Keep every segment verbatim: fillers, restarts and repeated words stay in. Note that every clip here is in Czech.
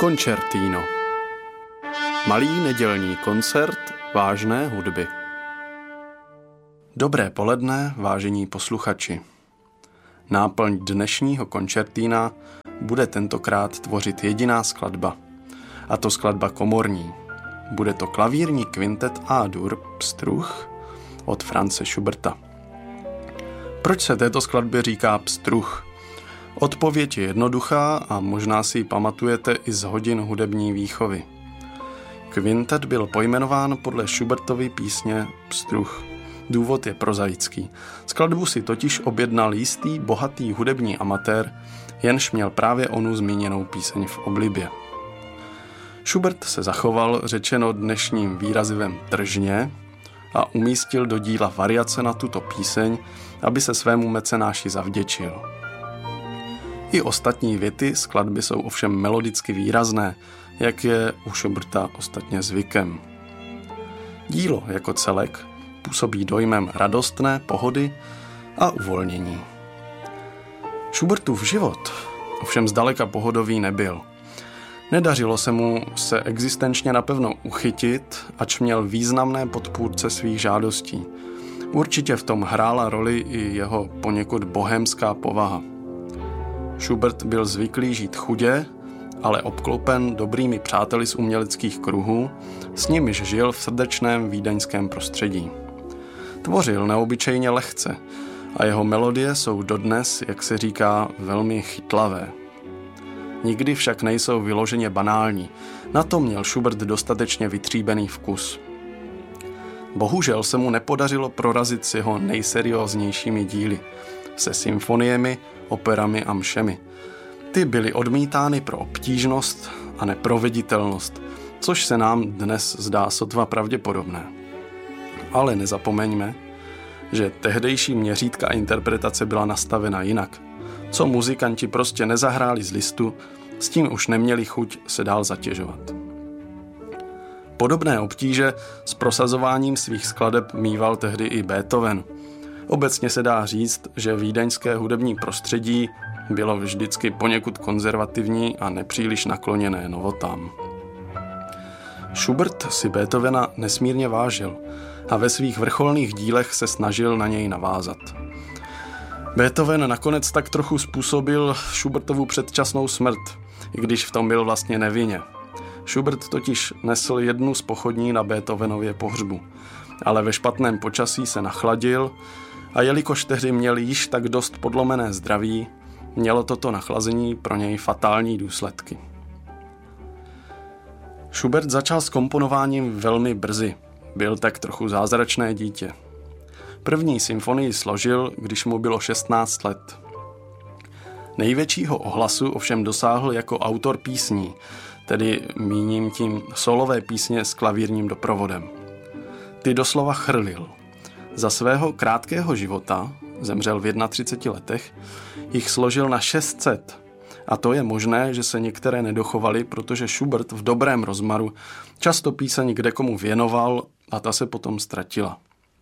Koncertino. Malý nedělní koncert vážné hudby. Dobré poledne, vážení posluchači. Náplň dnešního koncertína bude tentokrát tvořit jediná skladba, a to skladba komorní. Bude to klavírní kvintet A-dur Pstruh od Franze Schuberta. Proč se této skladbě říká Pstruh? Odpověď je jednoduchá a možná si ji pamatujete i z hodin hudební výchovy. Kvintet byl pojmenován podle Schubertovy písně Pstruh. Důvod je prozaický. Skladbu si totiž objednal jistý bohatý hudební amatér, jenž měl právě onu zmíněnou píseň v oblibě. Schubert se zachoval, řečeno dnešním výrazivem tržně, a umístil do díla variace na tuto píseň, aby se svému mecenáši zavděčil. I ostatní věty skladby jsou ovšem melodicky výrazné, jak je u Schuberta ostatně zvykem. Dílo jako celek působí dojmem radostné pohody a uvolnění. Schubertův život ovšem zdaleka pohodový nebyl. Nedařilo se mu se existenčně napevno uchytit, ač měl významné podpůrce svých žádostí. Určitě v tom hrála roli i jeho poněkud bohémská povaha. Schubert byl zvyklý žít chudě, ale obklopen dobrými přáteli z uměleckých kruhů, s nimiž žil v srdečném vídeňském prostředí. Tvořil neobyčejně lehce a jeho melodie jsou dodnes, jak se říká, velmi chytlavé. Nikdy však nejsou vyloženě banální, na to měl Schubert dostatečně vytříbený vkus. Bohužel se mu nepodařilo prorazit s jeho nejserióznějšími díly, se symfoniemi, operami a mšemi. Ty byly odmítány pro obtížnost a neproveditelnost, což se nám dnes zdá sotva pravděpodobné. Ale nezapomeňme, že tehdejší měřítka a interpretace byla nastavena jinak. Co muzikanti prostě nezahráli z listu, s tím už neměli chuť se dál zatěžovat. Podobné obtíže s prosazováním svých skladeb míval tehdy i Beethoven. Obecně se dá říct, že vídeňské hudební prostředí bylo vždycky poněkud konzervativní a nepříliš nakloněné novotám. Schubert si Beethovena nesmírně vážil a ve svých vrcholných dílech se snažil na něj navázat. Beethoven nakonec tak trochu způsobil Schubertovu předčasnou smrt, i když v tom byl vlastně nevinně. Schubert totiž nesl jednu z pochodní na Beethovenově pohřbu, ale ve špatném počasí se nachladil a jelikož tehdy měl již tak dost podlomené zdraví, mělo toto nachlazení pro něj fatální důsledky. Schubert začal s komponováním velmi brzy, byl tak trochu zázračné dítě. První symfonii složil, když mu bylo šestnáct let. Největšího ohlasu ovšem dosáhl jako autor písní, tedy míním tím solové písně s klavírním doprovodem. Ty doslova chrlil. Za svého krátkého života, zemřel v třiceti jedné letech, jich složil na šest set. A to je možné, že se některé nedochovaly, protože Schubert v dobrém rozmaru často píseň kdekomu věnoval a ta se potom ztratila.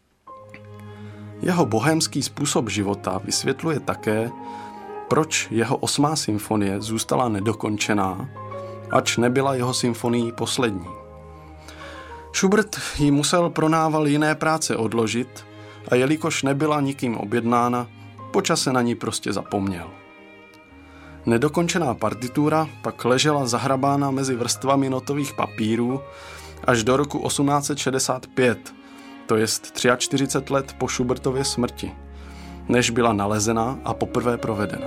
Jeho bohémský způsob života vysvětluje také, proč jeho osmá symfonie zůstala nedokončená, ač nebyla jeho symfonií poslední. Schubert ji musel pro nával jiné práce odložit a jelikož nebyla nikým objednána, po čase na ní prostě zapomněl. Nedokončená partitura pak ležela zahrabána mezi vrstvami notových papírů až do roku osmnáct set šedesát pět, to jest čtyřicet tři let po Schubertově smrti, než byla nalezena a poprvé provedena.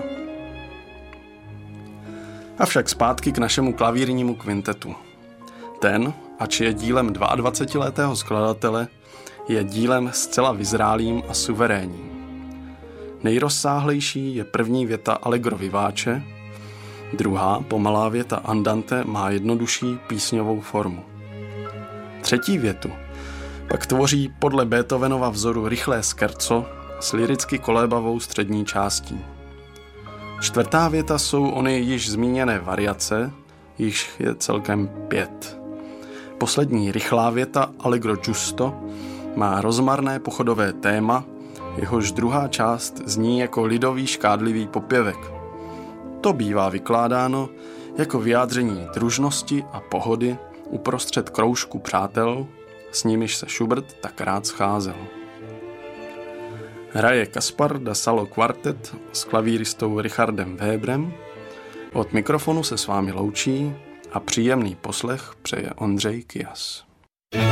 Avšak zpátky k našemu klavírnímu kvintetu. Ten, ač je dílem dvaadvacetiletého skladatele, je dílem zcela vyzrálým a suverénním. Nejrozsáhlejší je první věta Allegro vivace, druhá, pomalá věta Andante, má jednodušší písňovou formu. Třetí větu pak tvoří podle Beethovenova vzoru rychlé scherzo s liricky kolébavou střední částí. Čtvrtá věta jsou ony již zmíněné variace, již je celkem pět. Poslední rychlá věta Allegro giusto má rozmarné pochodové téma, jehož druhá část zní jako lidový škádlivý popěvek. To bývá vykládáno jako vyjádření družnosti a pohody uprostřed kroužku přátel, s nimiž se Schubert tak rád scházel. Hraje Kaspar da Salo Quartet s klavíristou Richardem Weberem. Od mikrofonu se s vámi loučí a příjemný poslech přeje Ondřej Kyas.